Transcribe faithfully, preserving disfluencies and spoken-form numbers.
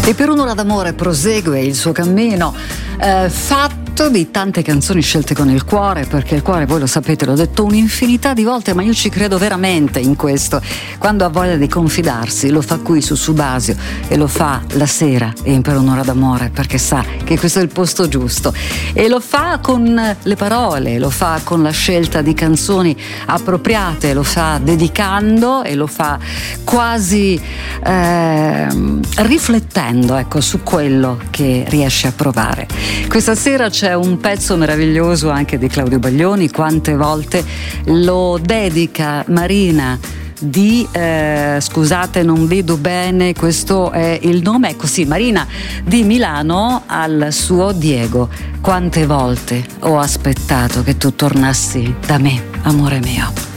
E per un'ora d'amore prosegue il suo cammino, eh, fatto di tante canzoni scelte con il cuore, perché il cuore, voi lo sapete, l'ho detto un'infinità di volte, ma io ci credo veramente in questo. Quando ha voglia di confidarsi, lo fa qui su Subasio e lo fa la sera in Per un'ora d'amore, perché sa che questo è il posto giusto. E lo fa con le parole, lo fa con la scelta di canzoni appropriate, lo fa dedicando e lo fa quasi eh, riflettendo, ecco, su quello che riesce a provare. Questa sera c'è un pezzo meraviglioso anche di Claudio Baglioni, quante volte lo dedica Marina di eh, scusate non vedo bene, questo è il nome, ecco sì, Marina di Milano al suo Diego. Quante volte ho aspettato che tu tornassi da me, amore mio.